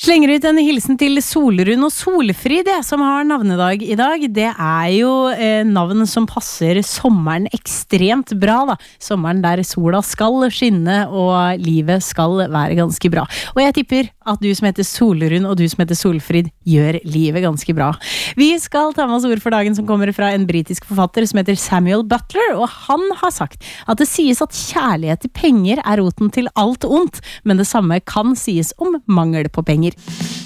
Slenger ut en hilsen til Solrun og Solfrid, som har navnedag i dag. Det jo navn som passer sommeren ekstremt bra, da. Sommeren der sola skal skinne og livet skal være ganske bra. Og jeg tipper at du som heter Solrun og du som heter Solfrid gjør livet ganske bra. Vi skal ta med oss ord for dagen som kommer fra en britisk forfatter som heter Samuel Butler, og han har sagt at det sies at kjærlighet til penger roten til alt ondt, men det samme kan sies om mangel på penger.